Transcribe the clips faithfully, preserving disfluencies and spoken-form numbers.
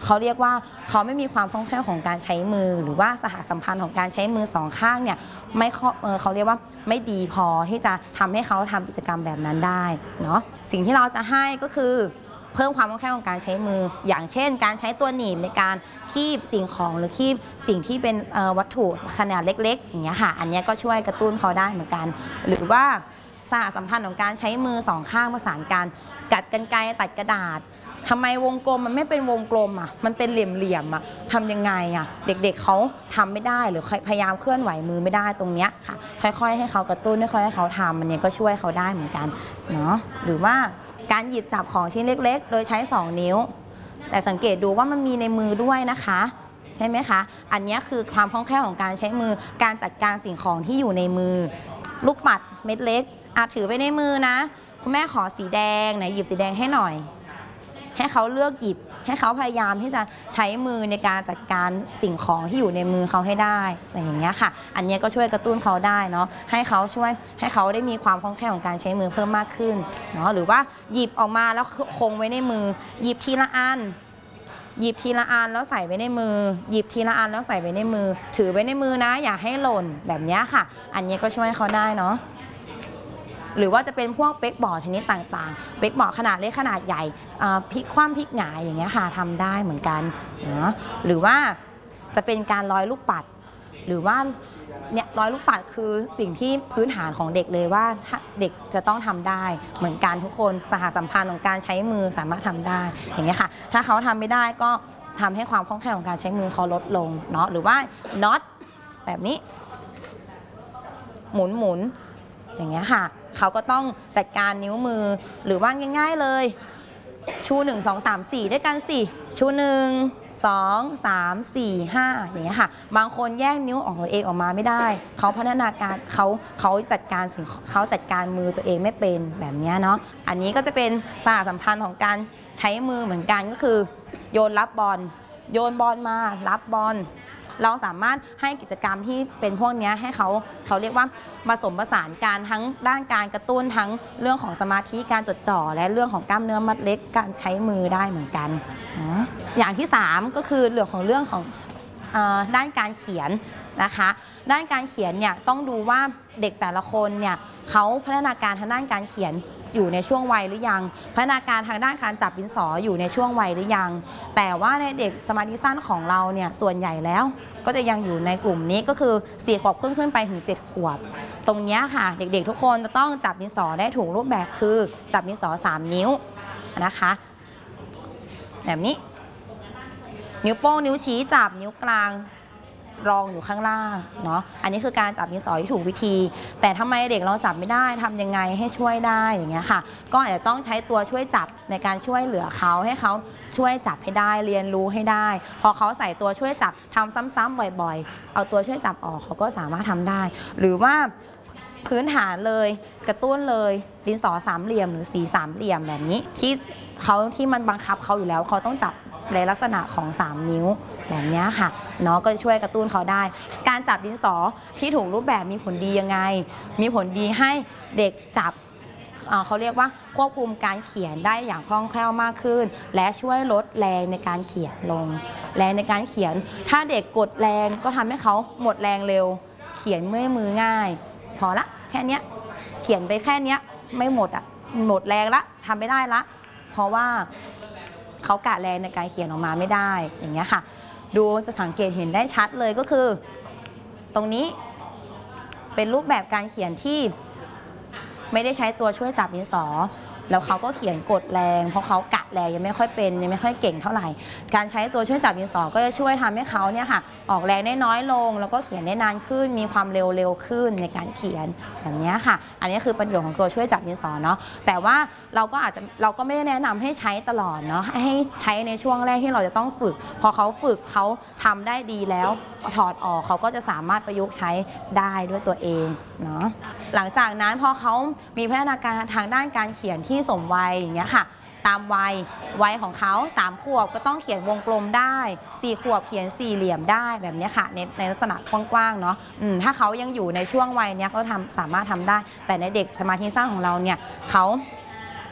เขาเรียกว่าเขาไม่มีความคล่องแคล่วของการใช้มือหรือว่าสหสัมพันธ์ของการใช้มือสองข้างเนี่ยไม่เขาเรียกว่าไม่ดีพอที่จะทำให้เขาทำกิจกรรมแบบนั้นได้เนาะสิ่งที่เราจะให้ก็คือเพิ่มความคล่องแคล่วของการใช้มืออย่างเช่นการใช้ตัวหนีบในการคีบสิ่งของหรือคีบสิ่งที่เป็นวัตถุขนาดเล็กๆอย่างเงี้ยค่ะอันนี้ก็ช่วยกระตุ้นเขาได้เหมือนกันหรือว่าสหสัมพันธ์ของการใช้มือสองข้างประสานกันกัดกรรไกรตัดกระดาษทำไมวงกลมมันไม่เป็นวงกลมอ่ะมันเป็นเหลี่ยมๆอ่ะทำยังไงอ่ะเด็กๆเขาทำไม่ได้หรือพยายามเคลื่อนไหวมือไม่ได้ตรงเนี้ยค่ะค่อยๆให้เขากระตุ้นค่อยๆให้เขาทำมันเนี้ยก็ช่วยเขาได้เหมือนกันเนาะหรือว่าการหยิบจับของชิ้นเล็กๆโดยใช้สองนิ้วแต่สังเกตดูว่ามันมีในมือด้วยนะคะใช่ไหมคะอันนี้คือความคล่องแคล่วของการใช้มือการจัดการสิ่งของที่อยู่ในมือลูกปัดเม็ดเล็กอาจถือไปในมือนะคุณแม่ขอสีแดงไหนหยิบสีแดงให้หน่อยให้เขาเลือกหยิบให้เขาพยายามที่จะใช้มือในการจัดการสิ่งของที่อยู่ในมือเขาให้ได้อะไรอย่างเงี้ยค่ะอันนี้ก็ช่วยกระตุ้นเขาได้เนาะให้เขาช่วยให้เขาได้มีความคล่องแคล่วของการใช้มือเพิ่มมากขึ้นเนาะหรือว่าหยิบออกมาแล้วคงไว้ในมือหยิบทีละอันหยิบทีละอันแล้วใส่ไว้ในมือหยิบทีละอันแล้วใส่ไว้ในมือถือไว้ในมือนะอย่าให้หล่นแบบนี้ค่ะอันนี้ก็ช่วยเขาได้เนาะหรือว่าจะเป็นพวกเป๊กบอร์ดชนิดต่างๆเป๊กบอร์ดขนาดเล็กขนาดใหญ่พลิกคว่ำพลิกหงายอย่างเงี้ยค่ะทำได้เหมือนกันนะหรือว่าจะเป็นการร้อยลูกปัดหรือว่าเนี่ยร้อยลูกปัดคือสิ่งที่พื้นฐานของเด็กเลยว่าเด็กจะต้องทำได้เหมือนกันทุกคนสหสัมพันธ์ของการใช้มือสามารถทำได้อย่างเงี้ยค่ะถ้าเขาทำไม่ได้ก็ทำให้ความคล่องแคล่วของการใช้มือเขาลดลงเนาะหรือว่าน็อตแบบนี้หมุนหมุนอย่างเงี้ยค่ะเขาก็ต้องจัดการนิ้วมือหรือว่าง่ายๆเลยชูหนึ่งสองสามสี่ด้วยกันสิชูหนึ่งสองสามสี่ห้าอย่างเงี้ยค่ะบางคนแยกนิ้วออกตัวเองออกมาไม่ได้เขาพัฒนาการเขาเขาจัดการสิ่งเขาจัดการมือตัวเองไม่เป็นแบบนี้เนาะอันนี้ก็จะเป็นสหสัมพันธ์ของการใช้มือเหมือนกันก็คือโยนรับบอลโยนบอลมารับบอลเราสามารถให้กิจกรรมที่เป็นพวกนี้ให้เขาเขาเรียกว่าผสมผสานการทั้งด้านการกระตุ้นทั้งเรื่องของสมาธิการจดจ่อและเรื่องของกล้ามเนื้อมัดเล็กการใช้มือได้เหมือนกันอย่างที่สามก็คือเรื่องของเรื่องของด้านการเขียนนะคะด้านการเขียนเนี่ยต้องดูว่าเด็กแต่ละคนเนี่ยเขาพัฒนาการทางด้านการเขียนอยู่ในช่วงวัยหรือยังพัฒนาการทางด้านการจับดินสออยู่ในช่วงวัยหรือยังแต่ว่าในเด็กสมาธิสั้นของเราเนี่ยส่วนใหญ่แล้วก็จะยังอยู่ในกลุ่มนี้ก็คือสี่ขวบขึ้นขึ้นไปถึงเจ็ดขวบตรงนี้ค่ะเด็กๆทุกคนจะต้องจับดินสอได้ถูกรูปแบบคือจับดินสอสามนิ้วนะคะแบบนี้นิ้วโป้งนิ้วชี้จับนิ้วกลางรองอยู่ข้างล่างเนาะอันนี้คือการจับดินสอที่ถูกวิธีแต่ทำไมเด็กเราจับไม่ได้ทำยังไงให้ช่วยได้อย่างเงี้ยค่ะก็อาจจะต้องใช้ตัวช่วยจับในการช่วยเหลือเขาให้เขาช่วยจับให้ได้เรียนรู้ให้ได้พอเขาใส่ตัวช่วยจับทำซ้ำๆบ่อยๆเอาตัวช่วยจับออกเขาก็สามารถทำได้หรือว่าพื้นฐานเลยกระตุ้นเลยดินสอสามเหลี่ยมหรือสีสามเหลี่ยมแบบนี้ที่เขาที่มันบังคับเขาอยู่แล้วเขาต้องจับในลักษณะของสามนิ้วแบบนี้ค่ะเนาะก็ช่วยกระตุ้นเขาได้การจับดินสอที่ถูกรูปแบบมีผลดียังไงมีผลดีให้เด็กจับเขาเรียกว่าควบคุมการเขียนได้อย่างคล่องแคล่วมากขึ้นและช่วยลดแรงในการเขียนลงแรงในการเขียนถ้าเด็กกดแรงก็ทำให้เขาหมดแรงเร็วเขียนเมื่อยมือง่ายพอละแค่นี้เขียนไปแค่นี้ไม่หมดอ่ะหมดแรงละทำไม่ได้ละเพราะว่าเขากะแรงในการเขียนออกมาไม่ได้อย่างเงี้ยค่ะดูจะสังเกตเห็นได้ชัดเลยก็คือตรงนี้เป็นรูปแบบการเขียนที่ไม่ได้ใช้ตัวช่วยจับดินสอแล้วเขาก็เขียนกดแรงเพราะเขากะแรงยังไม่ค่อยเป็นยังไม่ค่อยเก่งเท่าไหร่การใช้ตัวช่วยจับดินสอก็จะช่วยทำให้เขาเนี่ยค่ะออกแรงได้น้อยลงแล้วก็เขียนได้นานขึ้นมีความเร็วเร็วขึ้นในการเขียนแบบนี้ค่ะอันนี้คือประโยชน์ของตัวช่วยจับดินสอเนาะแต่ว่าเราก็อาจจะเราก็ไม่ได้แนะนำให้ใช้ตลอดเนาะให้ใช้ในช่วงแรกที่เราจะต้องฝึกพอเขาฝึกเขาทำได้ดีแล้วถอดออกเขาก็จะสามารถประยุกต์ใช้ได้ด้วยตัวเองเนาะหลังจากนั้นพอเขามีพัฒนาการทางด้านการเขียนที่สมวัยอย่างเงี้ยค่ะตามวัยวัยของเขาสามขวบก็ต้องเขียนวงกลมได้สี่ขวบเขียนสี่เหลี่ยมได้แบบนี้ค่ะในในลักษณะกว้างๆเนาะถ้าเขายังอยู่ในช่วงวัยเนี้ยเขาทำสามารถทำได้แต่ในเด็กสมาธิสั้นของเราเนี่ยเขา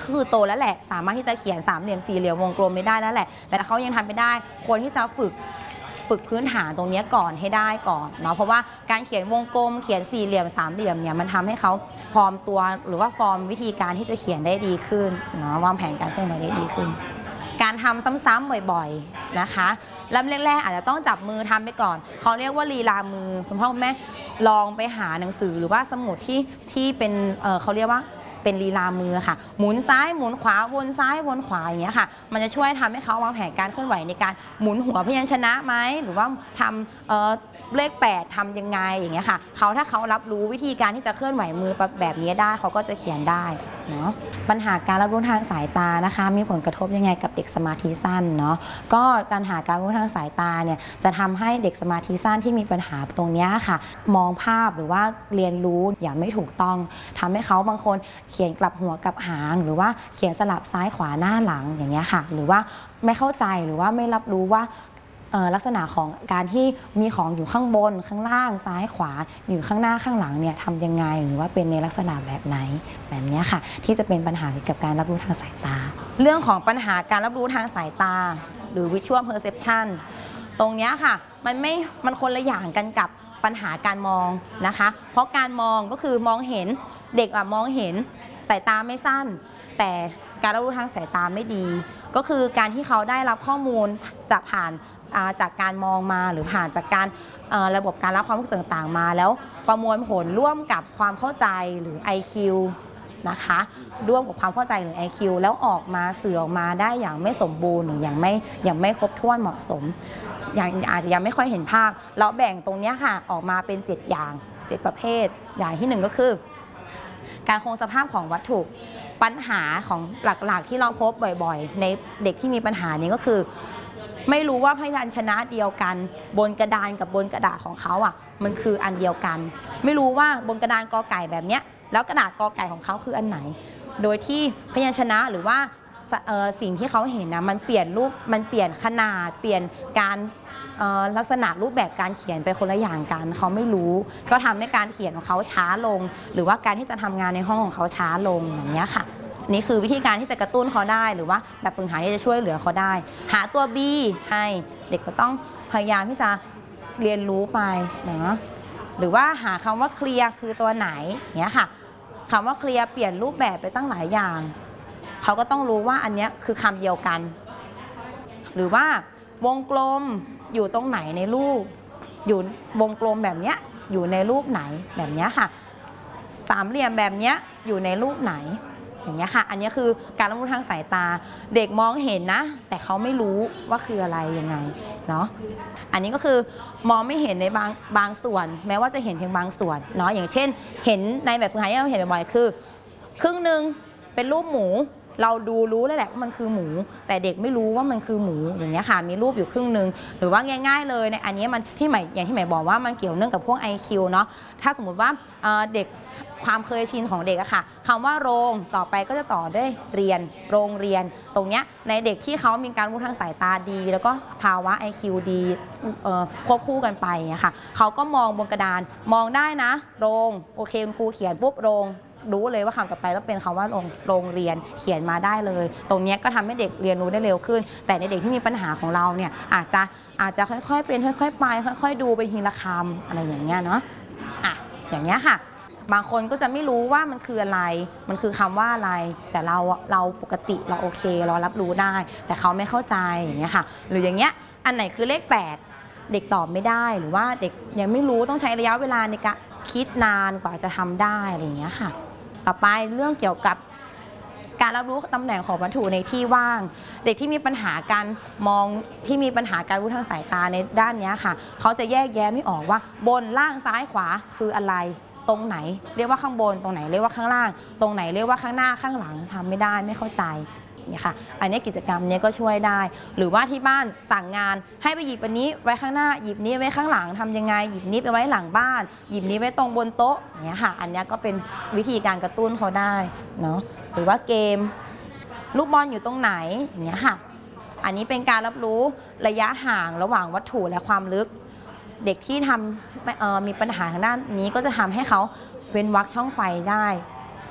คือโตแล้วแหละสามารถที่จะเขียนสามเหลี่ยมสี่เหลี่ยมวงกลมไม่ได้แล้วแหละแต่เขายังทำไม่ได้ควรที่จะฝึกฝึกพื้นฐานตรงนี้ก่อนให้ได้ก่อนเนาะเพราะว่าการเขียนวงกลมเขียนสี่เหลี่ยมสามเหลี่ยมเนี่ยมันทำให้เขาฟอร์มตัวหรือว่าฟอร์มวิธีการที่จะเขียนได้ดีขึ้นเนาะวางแผนการเคลื่อนไหวได้ดีขึ้นการทำซ้ำๆบ่อยๆนะคะเริ่มแรกๆอาจจะต้องจับมือทำไปก่อนเขาเรียกว่าลีลามือคุณพ่อคุณแม่ลองไปหาหนังสือหรือว่าสมุดที่ที่เป็นเอ่อเขาเรียกว่าเป็นลีลามือค่ะหมุนซ้ายหมุนขวาวนซ้ายวนขวาอย่างเงี้ยค่ะมันจะช่วยทำให้เขาวางแผนการเคลื่อนไหวในการหมุนหัวพยัญชนะไหมหรือว่าทำเอ่อเลขแปดทำยังไงอย่างเงี้ยค่ะเขาถ้าเขารับรู้วิธีการที่จะเคลื่อนไหวมือแบบนี้ได้เขาก็จะเขียนได้เนาะปัญหาการรับรู้ทางสายตานะคะมีผลกระทบยังไงกับเด็กสมาธิสั้นเนาะก็การหาการรู้ทางสายตาเนี่ยจะทำให้เด็กสมาธิสั้นที่มีปัญหาตรงนี้ค่ะมองภาพหรือว่าเรียนรู้อย่างไม่ถูกต้องทำให้เขาบางคนเขียนกลับหัวกลับหางหรือว่าเขียนสลับซ้ายขวาหน้าหลังอย่างเงี้ยค่ะหรือว่าไม่เข้าใจหรือว่าไม่รับรู้ว่าลักษณะของการที่มีของอยู่ข้างบนข้างล่างซ้ายขวาอยู่ข้างหน้าข้างหลังเนี่ยทำยังไงหรือว่าเป็นในลักษณะแบบไหนแบบนี้ค่ะที่จะเป็นปัญหาเกี่ยวกับการรับรู้ทางสายตาเรื่องของปัญหาการรับรู้ทางสายตาหรือ visual perception ตรงนี้ค่ะมันไม่มันคนละอย่างกันกับปัญหาการมองนะคะเพราะการมองก็คือมองเห็นเด็กอะมองเห็นสายตาไม่สั้นแต่การรับรู้ทางสายตาไม่ดีก็คือการที่เขาได้รับข้อมูลจากผ่านจากการมองมาหรือผ่านจากการระบบการรับความรู้สึกต่างๆมาแล้วประมวลผลร่วมกับความเข้าใจหรือ ไอ คิว นะคะร่วมกับความเข้าใจหรือ ไอ คิว แล้วออกมาสื่อออกมาได้อย่างไม่สมบูรณ์หรืออย่างไม่อย่างไม่ครบถ้วนเหมาะสมอย่างอาจจะยังไม่ค่อยเห็นภาพเราแบ่งตรงนี้ค่ะออกมาเป็นเจ็ดอย่างเจ็ดประเภทอย่างที่หนึ่งก็คือการคงสภาพของวัตถุปัญหาของหลักๆที่เราพบบ่อยๆในเด็กที่มีปัญหานี้ก็คือไม่รู้ว่าพยัญชนะเดียวกันบนกระดานกับบนกระดาษของเขาอ่ะมันคืออันเดียวกันไม่รู้ว่าบนกระดานกอไก่แบบเนี้ยแล้วกระดาษกอไก่ของเขาคืออันไหนโดยที่พยัญชนะหรือว่าสิ่งที่เขาเห็นนะมันเปลี่ยนรูปมันเปลี่ยนขนาดเปลี่ยนการลักษณะรูปแบบการเขียนไปคนละอย่างกันเขาไม่รู้ก็ทำให้การเขียนของเขาช้าลงหรือว่าการที่จะทำงานในห้องของเขาช้าลงอย่างนี้ค่ะนี่คือวิธีการที่จะกระตุ้นเขาได้หรือว่าแบบฝึกหัดที่จะช่วยเหลือเขาได้หาตัว B ให้เด็กก็ต้องพยายามที่จะเรียนรู้ไปนะหรือว่าหาคำว่าเคลียร์คือตัวไหนเนี้ยค่ะคำว่าเคลียร์เปลี่ยนรูปแบบไปตั้งหลายอย่างเขาก็ต้องรู้ว่าอันนี้คือคำเดียวกันหรือว่าวงกลมอยู่ตรงไหนในรูปอยู่วงกลมแบบเนี้ยอยู่ในรูปไหนแบบเนี้ยค่ะสามเหลี่ยมแบบเนี้ยอยู่ในรูปไหนอย่างเงี้ยค่ะอันนี้คือการรับรู้ทางสายตาเด็กมองเห็นนะแต่เขาไม่รู้ว่าคืออะไรยังไงเนาะอันนี้ก็คือมองไม่เห็นในบางบางส่วนแม้ว่าจะเห็นเพียงบางส่วนเนาะอย่างเช่นเห็นในแบบฝึกหัดที่เราเห็นบ่อยๆคือครึ่งหนึ่งเป็นรูปหมูเราดูรู้แล้วแหละว่ามันคือหมูแต่เด็กไม่รู้ว่ามันคือหมูอย่างเงี้ยค่ะมีรูปอยู่ครึ่งหนึ่งหรือว่าง่ายๆเลยในอันนี้มันที่หมายอย่างที่หมายบอกว่ามันเกี่ยวเนื่องกับพวก ไอ คิว เนาะถ้าสมมุติว่าเด็กความเคยชินของเด็กอะค่ะคำว่าโรงต่อไปก็จะต่อด้วยเรียนโรงเรียนตรงเนี้ยในเด็กที่เขามีการรู้ทางสายตาดีแล้วก็ภาวะ ไอ คิว ดีควบคู่กันไปอะค่ะเขาก็มองบนกระดานมองได้นะโรงโอเคคุณครูเขียนปุ๊บโรงรู้เลยว่าคำต่อไปต้องเป็นคำว่าโรงเรียนเขียนมาได้เลยตรงนี้ก็ทำให้เด็กเรียนรู้ได้เร็วขึ้นแต่ในเด็กที่มีปัญหาของเราเนี่ยอาจจะอาจจะค่อยๆเป็นค่อยๆไปค่อยๆดูไปทีละคำอะไรอย่างเงี้ยเนาะอ่ะอย่างเงี้ยค่ะบางคนก็จะไม่รู้ว่ามันคืออะไรมันคือคำว่าอะไรแต่เราเราปกติเราโอเคเรารับรู้ได้แต่เขาไม่เข้าใจอย่างเงี้ยค่ะหรืออย่างเงี้ยอันไหนคือเลขแปดเด็กตอบไม่ได้หรือว่าเด็กยังไม่รู้ต้องใช้ระยะเวลาในการคิดนานกว่าจะทำได้อะไรอย่างเงี้ยค่ะต่อไปเรื่องเกี่ยวกับการรับรู้ตำแหน่งของวัตถุในที่ว่างเด็กที่มีปัญหาการมองที่มีปัญหาการรู้ทางสายตาในด้านนี้ค่ะเขาจะแยกแยะไม่ออกว่าบนล่างซ้ายขวาคืออะไรตรงไหนเรียกว่าข้างบนตรงไหนเรียกว่าข้างล่างตรงไหนเรียกว่าข้างหน้าข้างหลังทำไม่ได้ไม่เข้าใจเนี่ยค่ะอันนี้กิจกรรมนี้ก็ช่วยได้หรือว่าที่บ้านสั่งงานให้ไปหยิบอันนี้ไว้ข้างหน้าหยิบนี้ไว้ข้างหลังทำยังไงหยิบนี้ไปไว้หลังบ้านหยิบนี้ไว้ตรงบนโต๊ะเนี่ยค่ะอันนี้ก็เป็นวิธีการกระตุ้นเขาได้เนาะหรือว่าเกมลูกบอลอยู่ตรงไหนอย่างเงี้ยค่ะอันนี้เป็นการรับรู้ระยะห่างระหว่างวัตถุและความลึกเด็กที่ทำมีปัญหาทางด้านนี้ก็จะทำให้เขาเว้นวรรคช่องไฟได้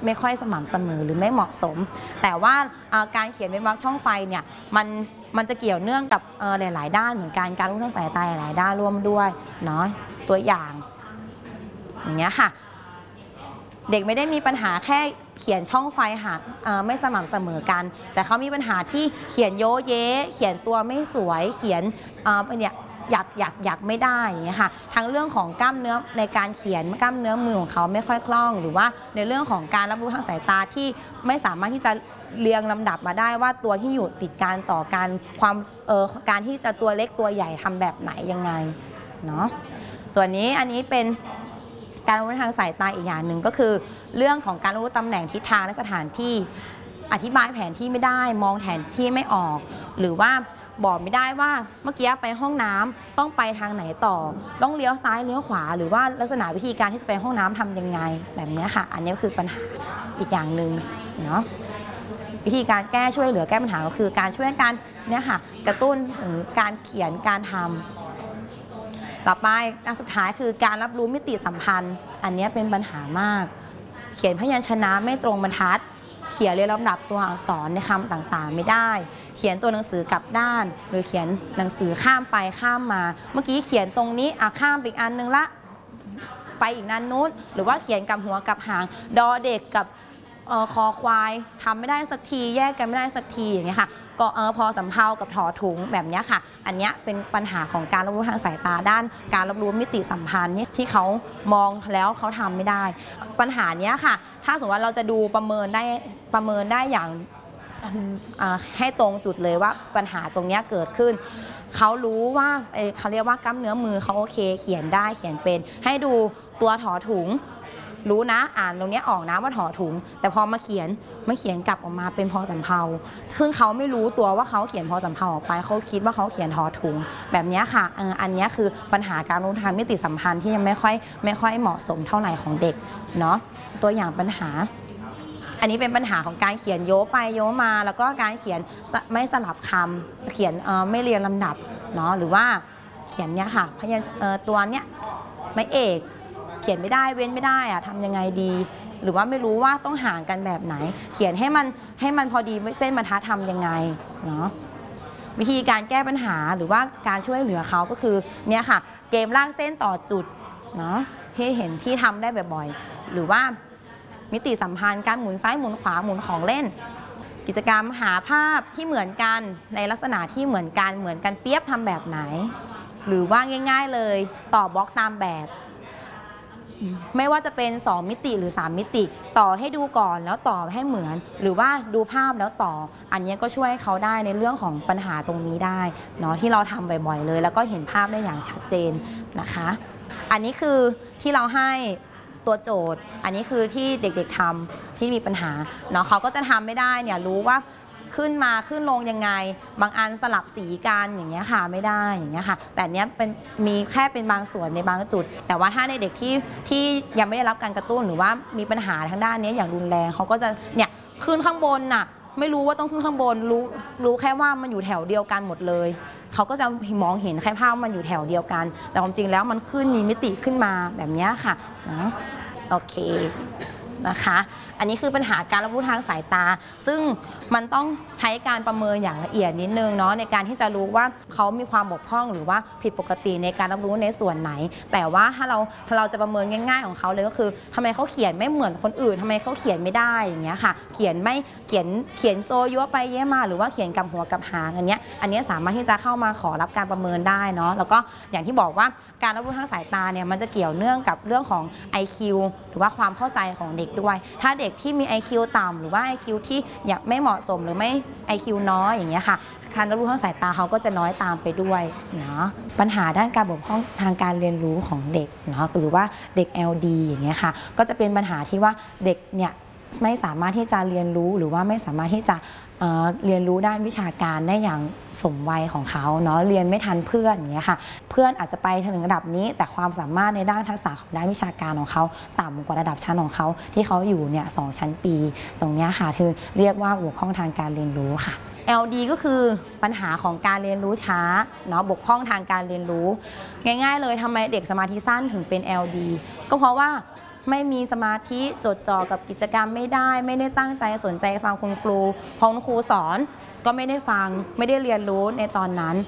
ไม่ค่อยสม่ำเสมอหรือไม่เหมาะสมแต่ว่าการเขียนเว้นวรรคช่องไฟเนี่ยมันมันจะเกี่ยวเนื่องกับหลายๆด้านเหมือนกันการรู้ทางสายตาหลายด้านร่วมด้วยเนาะตัวอย่างอย่างเงี้ยค่ะเด็กไม่ได้มีปัญหาแค่เขียนช่องไฟหักไม่สม่ำเสมอกันแต่เขามีปัญหาที่เขียนโยเยเขียนตัวไม่สวยเขียนเนี่ยอยากอยากอยากไม่ได้อย่างเงี้ยค่ะทั้งเรื่องของกล้ามเนื้อในการเขียนกล้ามเนื้อมือของเขาไม่ค่อยคล่องหรือว่าในเรื่องของการรับรู้ทางสายตาที่ไม่สามารถที่จะเรียงลำดับมาได้ว่าตัวที่อยู่ติดกันต่อการความเอ่อการที่จะตัวเล็กตัวใหญ่ทำแบบไหนยังไงเนาะส่วนนี้อันนี้เป็นการรู้ทางสายตาอีกอย่างหนึ่งก็คือเรื่องของการรู้ตำแหน่งทิศทางและสถานที่อธิบายแผนที่ไม่ได้มองแผนที่ไม่ออกหรือว่าบอกไม่ได้ว่าเมื่อกี้ไปห้องน้ำต้องไปทางไหนต่อต้องเลี้ยวซ้ายเลี้ยวขวาหรือว่าลักษณะวิธีการที่จะไปห้องน้ำทำยังไงแบบนี้ค่ะอันนี้คือปัญหาอีกอย่างหนึ่งเนาะวิธีการแก้ช่วยเหลือแก้ปัญหาก็คือการช่วยกันเนี่ยค่ะกระตุ้นถึงการเขียนการทำต่อไปอันสุดท้ายคือการรับรู้มิติสัมพันธ์อันนี้เป็นปัญหามากเขียนพยัญชนะไม่ตรงบรรทัดเขียนเรียงลำดับตัวอักษรในคำต่างๆไม่ได้เขียนตัวหนังสือกลับด้านหรือเขียนหนังสือข้ามไปข้ามมาเมื่อกี้เขียนตรงนี้อ่ะข้ามไปอีกอันนึงละไปอีกนั้นนู้นหรือว่าเขียนกับหัวกับหางดอเด็กกับคอควายทำไม่ได้สักทีแยกกันไม่ได้สักทีอย่างเงี้ยค่ะก็เออพอสำเภากับถอถุงแบบนี้ค่ะอันนี้เป็นปัญหาของการรับรู้ทางสายตาด้านการรับรู้มิติสัมพันธ์ที่เขามองแล้วเขาทำไม่ได้ปัญหานี้ค่ะถ้าสมมติว่าเราจะดูประเมินได้ประเมินได้อย่างให้ตรงจุดเลยว่าปัญหาตรงนี้เกิดขึ้นเขารู้ว่าเขาเรียกว่ากล้ามเนื้อมือเขาโอเคเขียนได้เขียนเป็นให้ดูตัวถอถุงรู้นะอ่านตรงนี้ออกนะว่าถอถุงแต่พอมาเขียนมาเขียนกลับออกมาเป็นพอสำเภาซึ่งเขาไม่รู้ตัวว่าเขาเขียนพอสำเภาออกไปเขาคิดว่าเขาเขียนถอถุงแบบนี้ค่ะอันนี้คือปัญหาการรู้ทางมิติสัมพันธ์ที่ยังไม่ค่อยไม่ค่อยเหมาะสมเท่าไหร่ของเด็กเนาะตัวอย่างปัญหาอันนี้เป็นปัญหาของการเขียนโยไปโยมาแล้วก็การเขียนไม่สลับคำเขียนไม่เรียงลำดับเนาะหรือว่าเขียนเนี้ยค่ะพยัญชนะตัวเนี้ยไม่เอกเขียนไม่ได้เว้นไม่ได้อะทำยังไงดีหรือว่าไม่รู้ว่าต้องห่างกันแบบไหนเขียนให้มันให้มันพอดีเส้นบรรทัดทำยังไงเนาะวิธีการแก้ปัญหาหรือว่าการช่วยเหลือเขาก็คือเนี่ยค่ะเกมลากเส้นต่อจุดเนาะที่เห็นที่ทำได้บ่อยๆหรือว่ามิติสัมพันธ์การหมุนซ้ายหมุนขวาหมุนของเล่นกิจกรรมหาภาพที่เหมือนกันในลักษณะที่เหมือนกันเหมือนกันเปียบทำแบบไหนหรือว่าง่ายๆเลยต่อบล็อกตามแบบไม่ว่าจะเป็นสองมิติหรือสามมิติต่อให้ดูก่อนแล้วต่อให้เหมือนหรือว่าดูภาพแล้วต่ออันนี้ก็ช่วยเขาได้ในเรื่องของปัญหาตรงนี้ได้เนาะที่เราทำบ่อยๆเลยแล้วก็เห็นภาพได้อย่างชัดเจนนะคะอันนี้คือที่เราให้ตัวโจทย์อันนี้คือที่เด็กๆทำที่มีปัญหาเนาะเขาก็จะทำไม่ได้เนี่ยรู้ว่าขึ้นมาขึ้นลงยังไงบางอันสลับสีกันอย่างเงี้ยค่ะไม่ได้อย่างเงี้ยค่ะแต่เนี้ยเป็นมีแค่เป็นบางส่วนในบางจุดแต่ว่าถ้าในเด็กที่ที่ยังไม่ได้รับการกระตุ้นหรือว่ามีปัญหาทางด้านนี้อย่างรุนแรงเขาก็จะเนี่ยขึ้นข้างบนน่ะไม่รู้ว่าต้องขึ้นข้างบนรู้รู้แค่ว่ามันอยู่แถวเดียวกันหมดเลยเขาก็จะมองเห็นแค่ภาพมันอยู่แถวเดียวกันแต่ความจริงแล้วมันขึ้นมีมิติขึ้นมาแบบนี้ค่ะนะโอเคนะคะอันนี้คือปัญหาการรับรู้ทางสายตาซึ่งมันต้องใช้การประเมินอย่างละเอียดนิดนึงเนาะในการที่จะรู้ว่าเขามีความบกพร่องหรือว่าผิดปกติในการรับรู้ในส่วนไหนแต่ว่าถ้าเราถ้าเราจะประเมินง่ายๆของเขาเลยก็คือทำไมเขาเขียนไม่เหมือนคนอื่นทำไมเขาเขียนไม่ได้อย่างเงี้ยค่ะเขียนไม่เขียนเขียนโจยั่วไปเยอะมาหรือว่าเขียนกับหัวกับหางอันเนี้ยอันนี้สามารถที่จะเข้ามาขอรับการประเมินได้เนาะแล้วก็อย่างที่บอกว่าการรับรู้ทางสายตาเนี่ยมันจะเกี่ยวเนื่องกับเรื่องของ ไอ คิว หรือว่าความเข้าใจของเด็กด้วยถ้าเด็กที่มี ไอ คิว ต่ำหรือว่า ไอ คิว ที่อยากไม่เหมาะสมหรือไม่ ไอ คิว น้อยอย่างเงี้ยค่ะการรับรู้ทางสายตาเขาก็จะน้อยตามไปด้วยเนาะปัญหาด้านการบกพร่องทางการเรียนรู้ของเด็กเนาะหรือว่าเด็ก แอล ดี อย่างเงี้ยค่ะก็จะเป็นปัญหาที่ว่าเด็กเนี่ยไม่สามารถที่จะเรียนรู้หรือว่าไม่สามารถที่จะเอ่อเรียนรู้ด้านวิชาการได้อย่างสมวัยของเขาเนาะเรียนไม่ทันเพื่อนอย่างเงี้ยค่ะเพื่อนอาจจะไปถึงระดับนี้แต่ความสามารถในด้านทักษะของด้านวิชาการของเขาต่ำกว่าระดับชั้นของเขาที่เขาอยู่เนี่ยสองชั้นปีตรงเนี้ยค่ะคือเรียกว่าบกพร่องทางการเรียนรู้ค่ะ แอล ดี ก็คือปัญหาของการเรียนรู้ช้าเนาะบกพร่องทางการเรียนรู้ง่ายๆเลยทำไมเด็กสมาธิสั้นถึงเป็น แอล ดี ก็เพราะว่าไม่มีสมาธิจดจ่อกับกิจกรรมไม่ได้ไม่ได้ตั้งใจสนใจฟังคุณครูพอคุณครูสอนก็ไม่ได้ฟังไม่ได้เรียนรู้ในตอนนั้น